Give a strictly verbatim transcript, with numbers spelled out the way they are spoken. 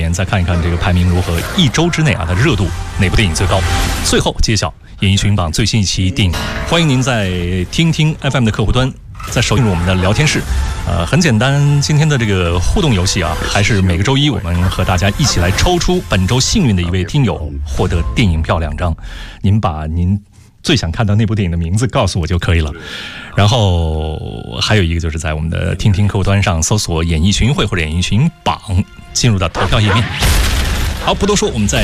面再看一看这个排名如何，一周之内啊，它热度哪部电影最高？最后揭晓演艺群榜最新一期电影。欢迎您在听听 F M 的客户端，在首进入我们的聊天室。呃，很简单，今天的这个互动游戏啊，还是每个周一我们和大家一起来抽出本周幸运的一位听友，获得电影票两张。您把您最想看到那部电影的名字告诉我就可以了。然后还有一个就是在我们的听听客户端上搜索演艺群会或者演艺群榜，进入到投票页面。好，不多说，我们在